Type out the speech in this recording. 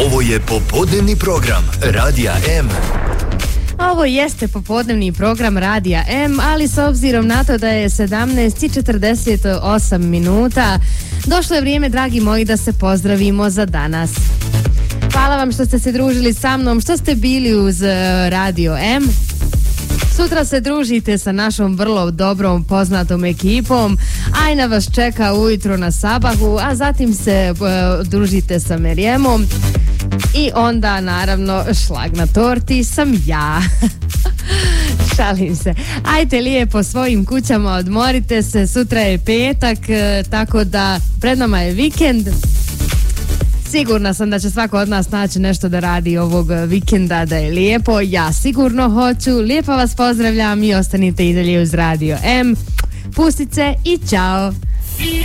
Ovo je popodnevni program Radija M. Ovo jeste popodnevni program Radija M, ali s obzirom na to da je 17:48 minuta, došlo je vrijeme, dragi moji, da se pozdravimo za danas. Hvala vam što ste se družili sa mnom, što ste bili uz Radio M. Sutra se družite sa našom vrlo dobrom poznatom ekipom. Ajna vas čeka ujutro na sabahu, a zatim se družite sa Merijemom. I onda, naravno, šlag na torti sam ja. Šalim se. Ajte lijepo svojim kućama, odmorite se. Sutra je petak, tako da pred nama je vikend. Sigurna sam da će svako od nas naći nešto da radi ovog vikenda, da je lijepo. Ja sigurno hoću. Lijepo vas pozdravljam i ostanite i dalje uz Radio M. Pustice i čao.